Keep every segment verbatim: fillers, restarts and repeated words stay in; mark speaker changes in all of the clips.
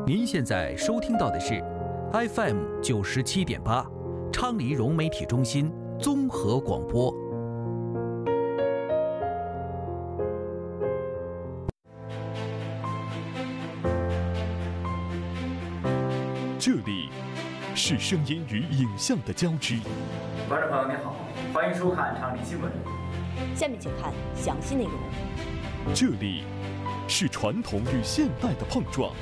Speaker 1: 您现在收听到的是 F M 九十七点八，昌黎融媒体中心综合广播。
Speaker 2: 这里是声音与影像的交织。
Speaker 3: 观众朋友您好，欢迎收看昌黎新闻。
Speaker 4: 下面请看详细内容。
Speaker 2: 这里是传统与现代的碰撞。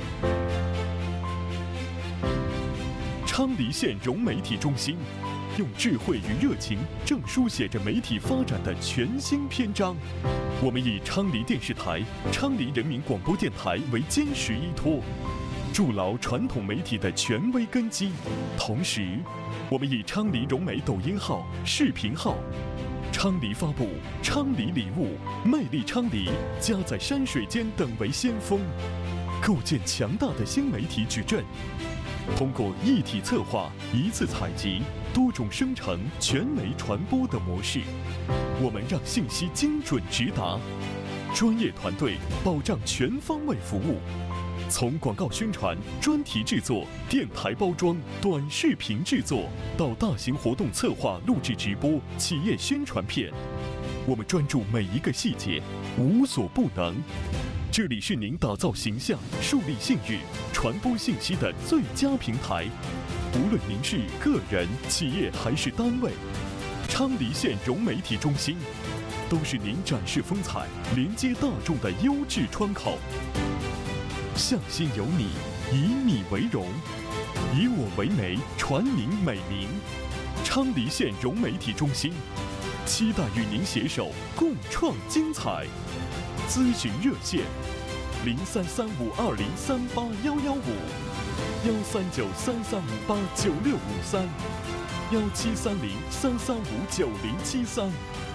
Speaker 2: 昌黎县融媒体中心用智慧与热情，正书写着媒体发展的全新篇章。我们以昌黎电视台、昌黎人民广播电台为坚实依托，筑牢传统媒体的权威根基。同时，我们以昌黎融媒抖音号、视频号、昌黎发布、昌黎礼物、魅力昌黎、家在山水间等为先锋，构建强大的新媒体矩阵。通过一体策划、一次采集、多种生成、全媒传播的模式，我们让信息精准直达，专业团队保障全方位服务。从广告宣传、专题制作、电台包装、短视频制作，到大型活动策划、录制直播、企业宣传片，我们专注每一个细节，无所不能。这里是您打造形象、树立信誉、传播信息的最佳平台。无论您是个人、企业还是单位，昌黎县融媒体中心都是您展示风采、连接大众的优质窗口。向心有你，以你为荣，以我为媒，传您美名。昌黎县融媒体中心期待与您携手共创精彩。咨询热线：零三三五二零三八幺幺五，幺三九三三五八九六五三，幺七三零三三五九零七三。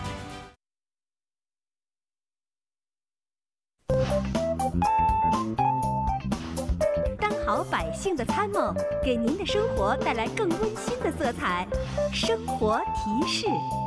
Speaker 5: 当好百姓的参谋，给您的生活带来更温馨的色彩。生活提示。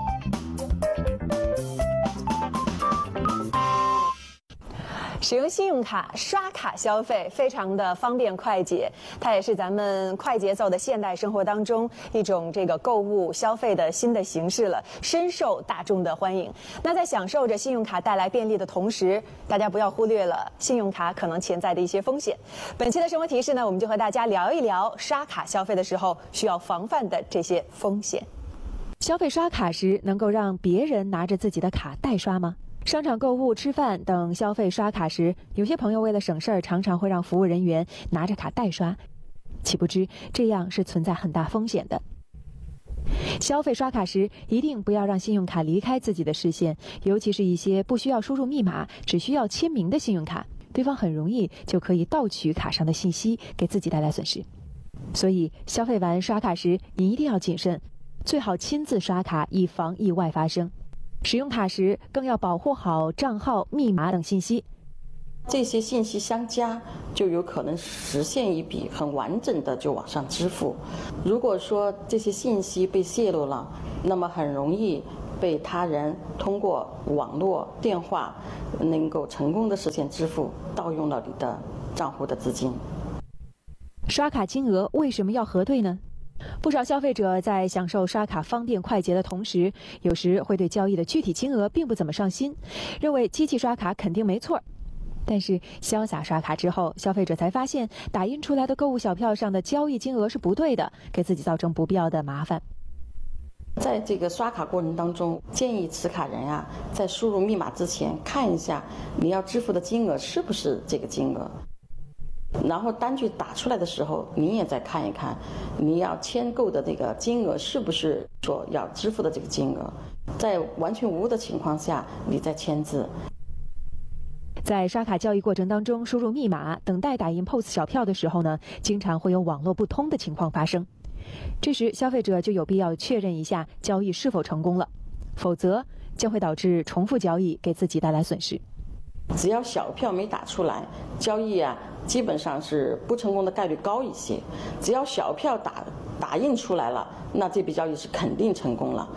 Speaker 6: 使用信用卡刷卡消费非常的方便快捷，它也是咱们快节奏的现代生活当中一种这个购物消费的新的形式了，深受大众的欢迎。那在享受着信用卡带来便利的同时，大家不要忽略了信用卡可能潜在的一些风险。本期的生活提示呢，我们就和大家聊一聊刷卡消费的时候需要防范的这些风险。
Speaker 7: 消费刷卡时能够让别人拿着自己的卡代刷吗？商场购物、吃饭等消费刷卡时，有些朋友为了省事儿，常常会让服务人员拿着卡代刷，岂不知这样是存在很大风险的。消费刷卡时，一定不要让信用卡离开自己的视线，尤其是一些不需要输入密码、只需要签名的信用卡，对方很容易就可以盗取卡上的信息，给自己带来损失。所以，消费完刷卡时，你一定要谨慎，最好亲自刷卡，以防意外发生。使用卡时更要保护好账号、密码等信息，
Speaker 8: 这些信息相加，就有可能实现一笔很完整的就网上支付。如果说这些信息被泄露了，那么很容易被他人通过网络、电话能够成功的实现支付，盗用了你的账户的资金。
Speaker 7: 刷卡金额为什么要核对呢？不少消费者在享受刷卡方便快捷的同时，有时会对交易的具体金额并不怎么上心，认为机器刷卡肯定没错。但是潇洒刷卡之后，消费者才发现打印出来的购物小票上的交易金额是不对的，给自己造成不必要的麻烦。
Speaker 8: 在这个刷卡过程当中，建议持卡人啊，在输入密码之前看一下你要支付的金额是不是这个金额。然后单据打出来的时候，你也再看一看，你要签购的这个金额是不是说要支付的这个金额，在完全无的情况下，你再签字。
Speaker 7: 在刷卡交易过程当中，输入密码、等待打印 P O S 小票的时候呢，经常会有网络不通的情况发生。这时，消费者就有必要确认一下交易是否成功了，否则将会导致重复交易，给自己带来损失。
Speaker 8: 只要小票没打出来，交易啊基本上是不成功的概率高一些。只要小票打打印出来了，那这笔交易是肯定成功了。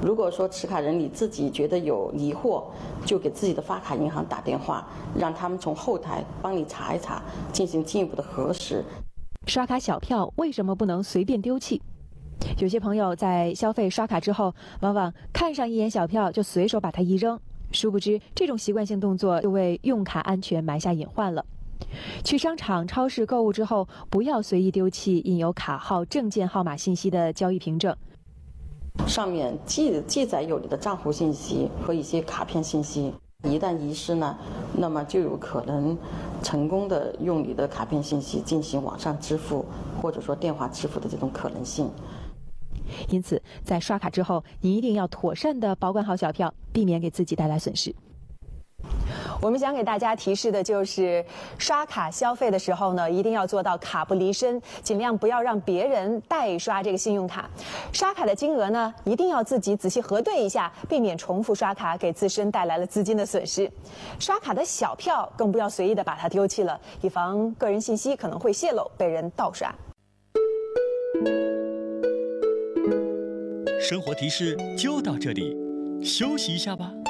Speaker 8: 如果说持卡人你自己觉得有疑惑，就给自己的发卡银行打电话，让他们从后台帮你查一查，进行进一步的核实。
Speaker 7: 刷卡小票为什么不能随便丢弃？有些朋友在消费刷卡之后，往往看上一眼小票就随手把它一扔，殊不知这种习惯性动作就为用卡安全埋下隐患了。去商场、超市购物之后，不要随意丢弃印有卡号、证件号码信息的交易凭证。
Speaker 8: 上面记记载有你的账户信息和一些卡片信息，一旦遗失呢，那么就有可能成功的用你的卡片信息进行网上支付或者说电话支付的这种可能性。
Speaker 7: 因此，在刷卡之后，你一定要妥善的保管好小票，避免给自己带来损失。
Speaker 6: 我们想给大家提示的就是，刷卡消费的时候呢，一定要做到卡不离身，尽量不要让别人代刷这个信用卡。刷卡的金额呢，一定要自己仔细核对一下，避免重复刷卡给自身带来了资金的损失。刷卡的小票更不要随意的把它丢弃了，以防个人信息可能会泄露，被人盗刷。
Speaker 9: 生活提示就到这里，休息一下吧。